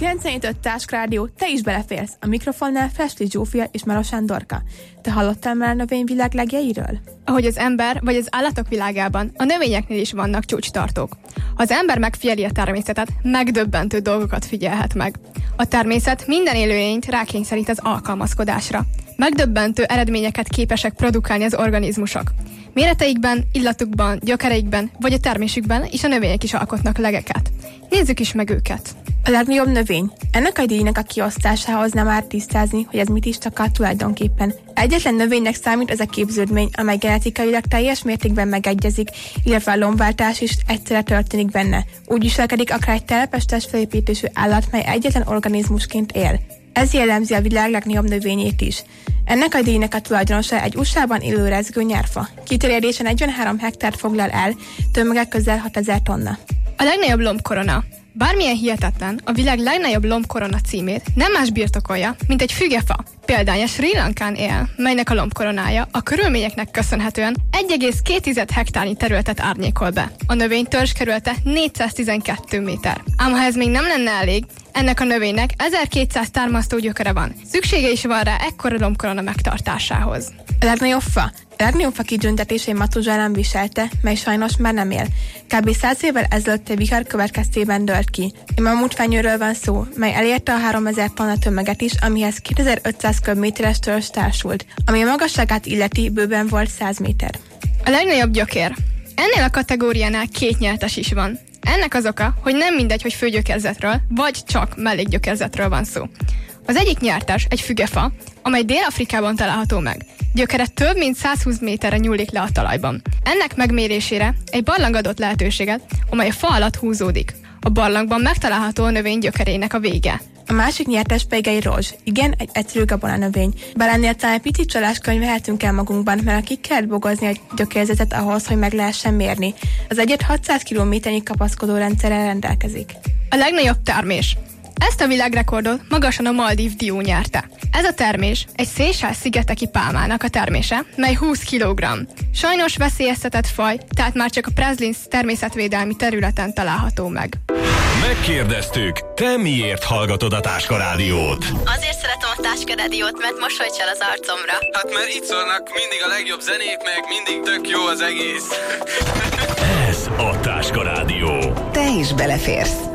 95 Táskrádió, te is beleférsz. A mikrofonnál Festli Zsófia és Maros Sándorka. Te hallottál már a növényvilág legjeiről? Ahogy az ember vagy az állatok világában, a növényeknél is vannak csúcstartók. Ha az ember megfigyeli a természetet, megdöbbentő dolgokat figyelhet meg. A természet minden élőlényt rákényszerít az alkalmazkodásra. Megdöbbentő eredményeket képesek produkálni az organizmusok. Méreteikben, illatukban, gyökereikben vagy a termésükben is a növények is alkotnak legeket. Nézzük is meg őket. A legnagyobb növény. Ennek a díjnak a kiosztásához nem árt tisztázni, hogy ez mit is takar tulajdonképpen. Egyetlen növénynek számít ez a képződmény, amely genetikailag teljes mértékben megegyezik, illetve a lombváltás is egyszerre történik benne. Úgy viselkedik akár egy telepes testfelépítésű állat, mely egyetlen organizmusként él. Ez jellemzi a világ legnagyobb növényét is. Ennek a díjnak a tulajdonosa egy USA-ban élő rezgő nyárfa. Kiterjedése 43 hektárt foglal el, tömege közel 6000 tonna. A legnagyobb lombkorona. Bármilyen hihetetlen, a világ legnagyobb lombkorona címét nem más birtokolja, mint egy fügefa. Példánya Srí Lankán él, melynek a lombkoronája a körülményeknek köszönhetően 1,2 hektárnyi területet árnyékol be. A növénytörzs kerülete 412 méter. Ám ha ez még nem lenne elég, ennek a növénynek 1200 támasztó gyökere van. Szüksége is van rá ekkora lombkorona megtartásához. A legnagyobb fa. A legnagyobb fa kigyöntetésén Matuzsálem viselte, mely sajnos már nem él. Kb. 100 évvel ezelőtt egy vihar következtében dőlt ki. A mamutfenyőről van szó, mely elérte a 3000 tonna tömeget is, amihez 2500 köbméteres törzs társult, ami a magasságát illeti bőven volt 100 méter. A legnagyobb gyökér. Ennél a kategóriánál 2 nyertes is van. Ennek az oka, hogy nem mindegy, hogy főgyökerzetről, vagy csak mellékgyökerzetről van szó. Az egyik nyertes egy fügefa, amely Dél-Afrikában található meg. Gyökere több mint 120 méterre nyúlik le a talajban. Ennek megmérésére egy barlang adott lehetőséget, amely a fa alatt húzódik. A barlangban megtalálható a növény gyökerének a vége. A másik nyertes pedig egy rozs. Igen, egy egyszerű gabonanövény. Bár ennél talán egy picit csaláskönyv vehetünk el magunkban, mert ki kell bogozni a gyökérzetet ahhoz, hogy meg lehessen mérni. Az egyet 600 kilométernyi kapaszkodó rendszerrel rendelkezik. A legnagyobb termés. Ezt a világrekordot magasan a Maldív dió nyerte. Ez a termés egy Seychelles-szigeteki pálmának a termése, mely 20 kg. Sajnos veszélyeztetett faj, tehát már csak a Preslins természetvédelmi területen található meg. Megkérdeztük, te miért hallgatod a Táska Rádiót? Azért szeretem a Táska Rádiót, mert mosolyt csal az arcomra. Hát mert itt szólnak mindig a legjobb zenék, meg mindig tök jó az egész. Ez a Táska Rádió. Te is beleférsz.